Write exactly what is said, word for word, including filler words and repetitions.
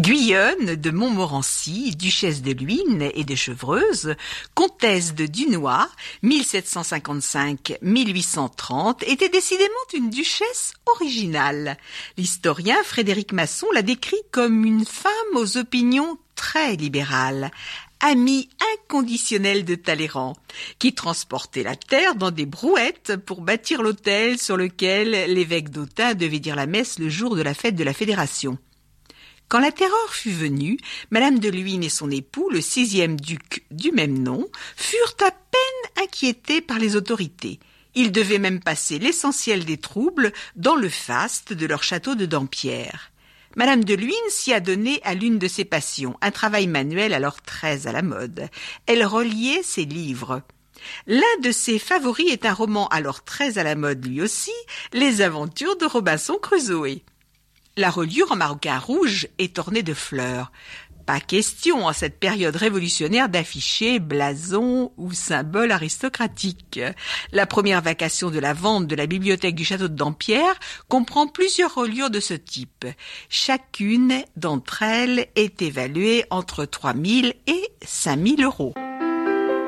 Guyonne de Montmorency, duchesse de Luynes et de Chevreuse, comtesse de Dunois, mille sept cent cinquante-cinq à mille huit cent trente, était décidément une duchesse originale. L'historien Frédéric Masson la décrit comme une femme aux opinions très libérales, amie inconditionnelle de Talleyrand, qui transportait la terre dans des brouettes pour bâtir l'autel sur lequel l'évêque d'Autun devait dire la messe le jour de la fête de la Fédération. Quand la terreur fut venue, Madame de Luynes et son époux, le sixième duc du même nom, furent à peine inquiétés par les autorités. Ils devaient même passer l'essentiel des troubles dans le faste de leur château de Dampierre. Madame de Luynes s'y a donné à l'une de ses passions, un travail manuel alors très à la mode. Elle reliait ses livres. L'un de ses favoris est un roman alors très à la mode lui aussi, Les aventures de Robinson Crusoe. La reliure en maroquin rouge est ornée de fleurs. Pas question en cette période révolutionnaire d'afficher blasons ou symboles aristocratiques. La première vacation de la vente de la bibliothèque du château de Dampierre comprend plusieurs reliures de ce type. Chacune d'entre elles est évaluée entre trois mille et cinq mille euros.